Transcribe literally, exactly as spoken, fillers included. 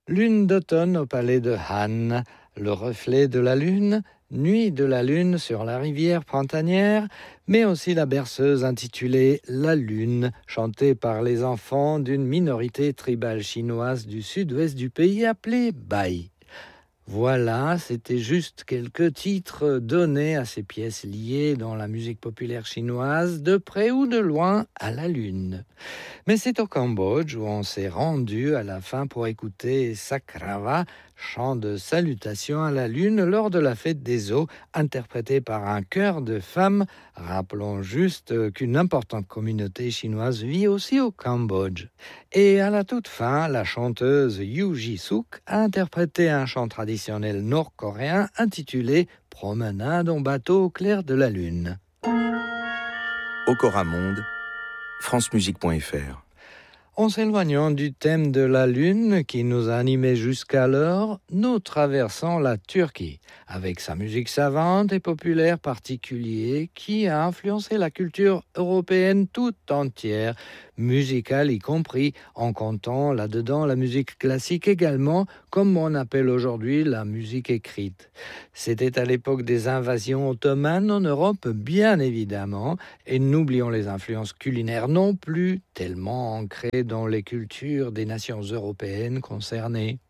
Lune d'automne au palais de Han, le reflet de la lune, nuit de la lune sur la rivière printanière, mais aussi la berceuse intitulée La Lune, chantée par les enfants d'une minorité tribale chinoise du sud-ouest du pays appelée Bai. Voilà, c'était juste quelques titres donnés à ces pièces liées dans la musique populaire chinoise, de près ou de loin, à la Lune. Mais c'est au Cambodge où on s'est rendu à la fin pour écouter Sakrava, chant de salutation à la lune lors de la fête des eaux, interprété par un chœur de femmes. Rappelons juste qu'une importante communauté chinoise vit aussi au Cambodge. Et à la toute fin, la chanteuse Yu Ji-suk a interprété un chant traditionnel nord-coréen intitulé « Promenade en bateau au clair de la lune ». Okora Monde, francemusique point f r. En s'éloignant du thème de la Lune qui nous animait jusqu'alors, nous traversons la Turquie, avec sa musique savante et populaire particulière qui a influencé la culture européenne tout entière, musicale y compris, en comptant là-dedans la musique classique également, comme on appelle aujourd'hui la musique écrite. C'était à l'époque des invasions ottomanes en Europe, bien évidemment, et n'oublions les influences culinaires non plus, tellement ancrées dans les cultures des nations européennes concernées.